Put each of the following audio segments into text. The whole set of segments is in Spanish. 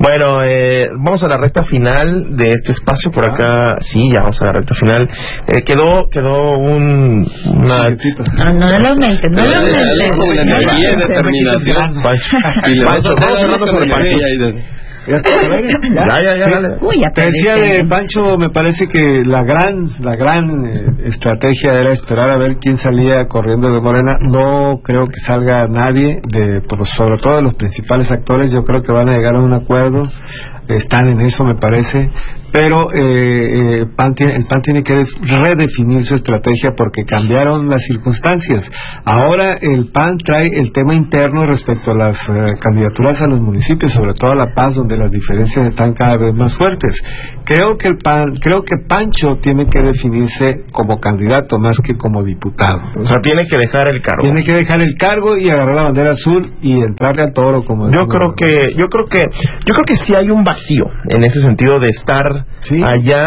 Bueno, vamos a la recta final de este espacio por acá. Sí, ya vamos a la recta final. Quedó una... No lo aumentes, no lo aumentes. Pancho, vamos cerrando sobre Pancho. Ya, dale. Uy, te decía de Pancho, me parece que la gran estrategia era esperar a ver quién salía corriendo de Morena. No creo que salga nadie, sobre todo de los principales actores. Yo creo que van a llegar a un acuerdo, están en eso, me parece, pero el PAN tiene que redefinir su estrategia porque cambiaron las circunstancias. Ahora el PAN trae el tema interno respecto a las candidaturas a los municipios, sobre todo a La Paz, donde las diferencias están cada vez más fuertes. Creo que Pancho tiene que definirse como candidato más que como diputado. O sea, tiene que dejar el cargo. Tiene que dejar el cargo y agarrar la bandera azul y entrarle al toro, como yo creo que sí hay un vacío en ese sentido de estar allá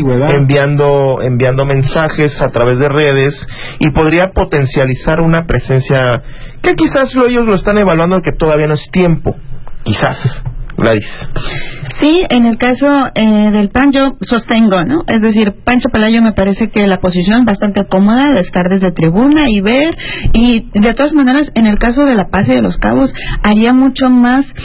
enviando mensajes a través de redes, y podría potencializar una presencia que quizás ellos lo están evaluando, que todavía no es tiempo, quizás. Gladys. Sí, en el caso del PAN yo sostengo, ¿no? Es decir, Pancho Pelayo me parece que la posición bastante cómoda de estar desde tribuna y ver, y de todas maneras en el caso de La Paz y de Los Cabos haría mucho más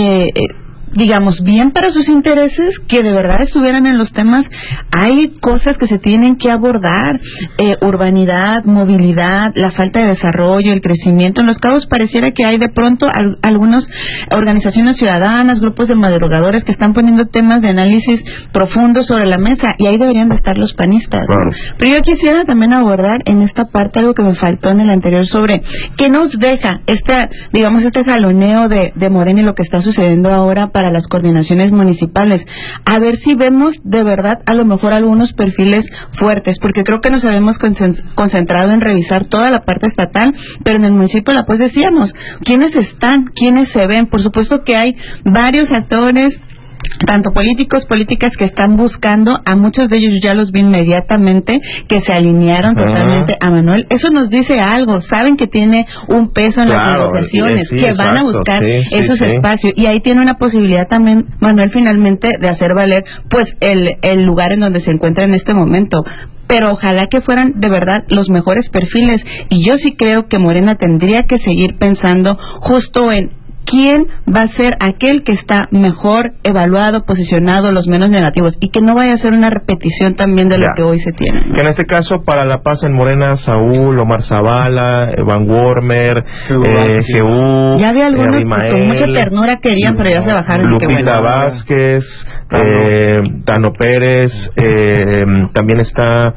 digamos, bien para sus intereses, que de verdad estuvieran en los temas. Hay cosas que se tienen que abordar, urbanidad, movilidad, la falta de desarrollo, el crecimiento. En Los Cabos pareciera que hay de pronto algunas organizaciones ciudadanas, grupos de madrugadores que están poniendo temas de análisis profundos sobre la mesa, y ahí deberían de estar los panistas, ¿no? Claro. Pero yo quisiera también abordar en esta parte algo que me faltó en el anterior sobre qué nos deja este jaloneo de Morena y lo que está sucediendo ahora para las coordinaciones municipales. A ver si vemos de verdad a lo mejor algunos perfiles fuertes, porque creo que nos habíamos concentrado en revisar toda la parte estatal, pero en el municipio La Paz decíamos, ¿quiénes están? ¿Quiénes se ven? Por supuesto que hay varios actores, tanto políticos, políticas, que están buscando, a muchos de ellos ya los vi inmediatamente, que se alinearon totalmente a Manuel. Eso nos dice algo, saben que tiene un peso en las negociaciones, que van a buscar esos espacios, y ahí tiene una posibilidad también Manuel finalmente de hacer valer pues el lugar en donde se encuentra en este momento. Pero ojalá que fueran de verdad los mejores perfiles, y yo sí creo que Morena tendría que seguir pensando justo en quién va a ser aquel que está mejor evaluado, posicionado, los menos negativos, y que no vaya a ser una repetición también de lo que hoy se tiene, ¿no? Que en este caso para La Paz en Morena, Saúl, Omar Zavala, Van Wormer, G.U. Ya había algunos que con mucha ternura querían, pero ya se bajaron. Lupita Vázquez, Tano Pérez, también está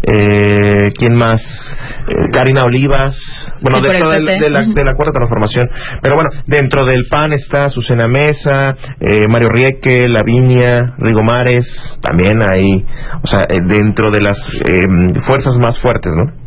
¿quién más? Karina Olivas, bueno, dentro de la cuarta transformación. Pero bueno, dentro del PAN está Azucena Mesa, Mario Rieke, Lavinia, Rigo Mares, también hay, o sea, dentro de las fuerzas más fuertes, ¿no?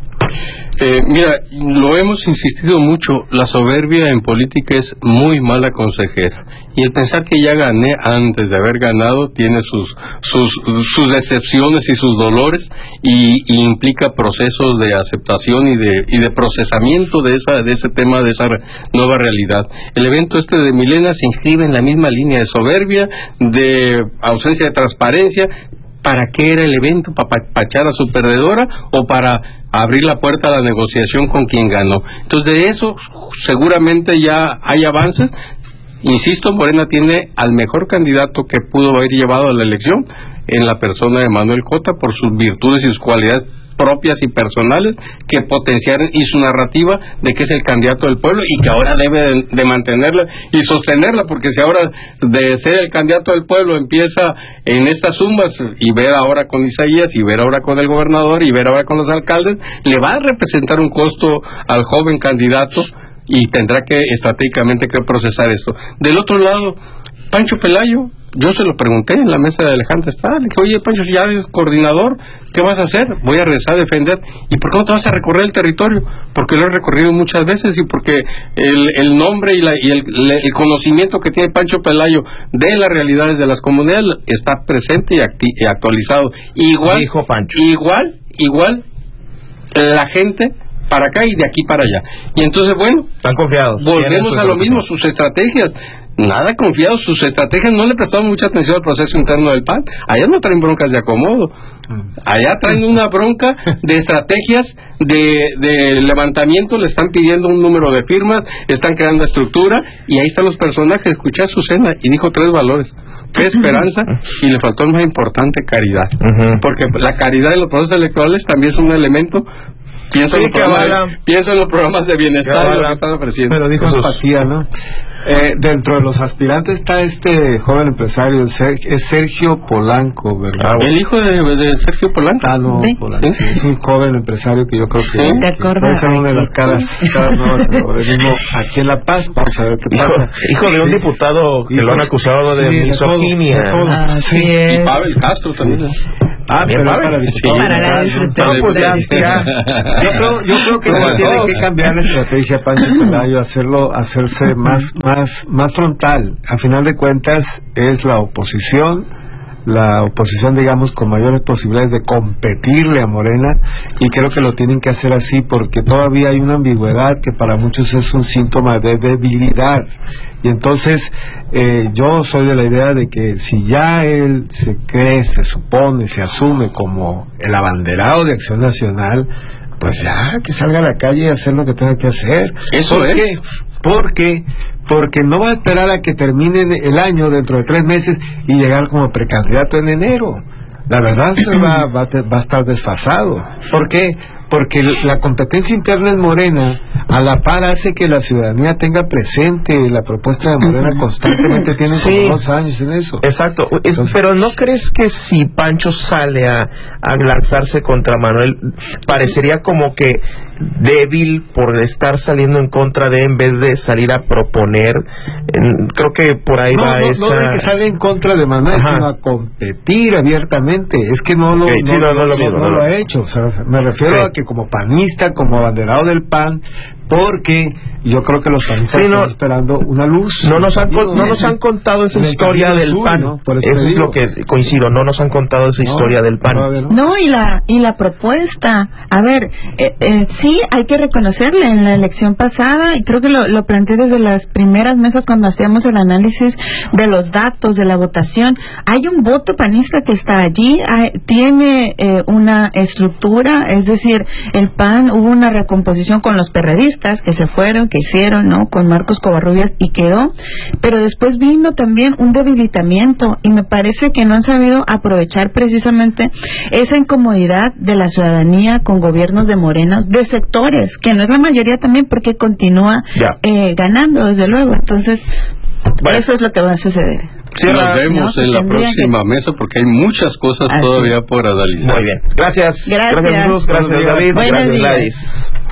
Mira, lo hemos insistido mucho, la soberbia en política es muy mala consejera, y el pensar que ya gané antes de haber ganado tiene sus decepciones y sus dolores, y implica procesos de aceptación y de procesamiento de ese tema, de esa nueva realidad. El evento de Milena se inscribe en la misma línea de soberbia, de ausencia de transparencia. ¿Para qué era el evento? ¿Para echar a su perdedora o para abrir la puerta a la negociación con quien ganó? Entonces, de eso seguramente ya hay avances. Insisto, Morena tiene al mejor candidato que pudo haber llevado a la elección, en la persona de Manuel Cota, por sus virtudes y sus cualidades propias y personales, que potenciaron y su narrativa de que es el candidato del pueblo, y que ahora debe de mantenerla y sostenerla, porque si ahora de ser el candidato del pueblo empieza en estas sumas, y ver ahora con Isaías, y ver ahora con el gobernador, y ver ahora con los alcaldes, le va a representar un costo al joven candidato, y tendrá que estratégicamente que procesar esto. Del otro lado, Pancho Pelayo, yo se lo pregunté en la mesa de Alejandra Estrada, le dije, oye Pancho, si ya eres coordinador, ¿qué vas a hacer? Voy a regresar a defender. ¿Y por qué no te vas a recorrer el territorio? Porque lo he recorrido muchas veces, y porque el nombre y el conocimiento que tiene Pancho Pelayo de las realidades de las comunidades está presente y actualizado. Igual, dijo Pancho. Igual la gente para acá y de aquí para allá. Y entonces, bueno, están confiados. Volvemos a lo mismo, sus estrategias. nada confiados, sus estrategias no le prestaban mucha atención al proceso interno del PAN. Allá no traen broncas de acomodo, allá traen una bronca de estrategias de levantamiento, le están pidiendo un número de firmas, están creando estructura, y ahí están los personajes. Escuché a Azucena y dijo 3 valores: fe, esperanza, y le faltó el más importante, caridad. Porque la caridad en los procesos electorales también es un elemento. Pienso en los programas de bienestar y lo que están ofreciendo. Pero dijo empatía, ¿no? Dentro de los aspirantes está este joven empresario, es Sergio Polanco, ¿verdad? El hijo de Sergio Polanco. No, ¿sí? Polanco, sí, es un joven empresario que yo creo que puede ser una de las caras nuevas del organismo aquí en La Paz. Vamos a ver qué pasa. Hijo de un diputado que lo han acusado de misoginia. Y Pavel Castro también. Pero para la diputada. Yo creo que se tiene que cambiar la estrategia, Pancho Pelayo, hacerse más frontal. A final de cuentas es la oposición, digamos, con mayores posibilidades de competirle a Morena, y creo que lo tienen que hacer así porque todavía hay una ambigüedad que para muchos es un síntoma de debilidad. Y entonces yo soy de la idea de que si ya él se cree, se supone, se asume como el abanderado de Acción Nacional, pues ya que salga a la calle y hacer lo que tenga que hacer. ¿Eso es? ¿Por qué? Porque no va a esperar a que termine el año dentro de 3 meses y llegar como precandidato en enero. La verdad va a estar desfasado. ¿Por qué? Porque la competencia interna en Morena a la par hace que la ciudadanía tenga presente la propuesta de Morena constantemente. Tienen como 2 años en eso. Exacto. Pero ¿no crees que si Pancho sale a lanzarse contra Manuel, parecería como que débil por estar saliendo en contra de, en vez de salir a proponer? Creo que por ahí va esa... No de que sale en contra de Manuel, sino a competir abiertamente. Es que no lo ha hecho. O sea, me refiero a que como panista, como abanderado del PAN, porque yo creo que los panistas están esperando una luz. No nos han contado esa historia del PAN, ¿no? Eso es lo que coincido, no nos han contado esa historia del PAN. Y la propuesta, a ver, sí hay que reconocerle en la elección pasada, y creo que lo planteé desde las primeras mesas cuando hacíamos el análisis de los datos de la votación. Hay un voto panista que está allí, tiene una estructura, es decir, el PAN, hubo una recomposición con los perredistas que se fueron, que hicieron, ¿no? Con Marcos Covarrubias, y quedó. Pero después vino también un debilitamiento, y me parece que no han sabido aprovechar precisamente esa incomodidad de la ciudadanía con gobiernos de Morenos, de sectores, que no es la mayoría también, porque continúa ganando, desde luego. Entonces, eso es lo que va a suceder. Nos vemos en la próxima mesa, porque hay muchas cosas todavía por analizar. Muy bien. Gracias. Gracias, Jesús. Gracias, David. Gracias, Gladys.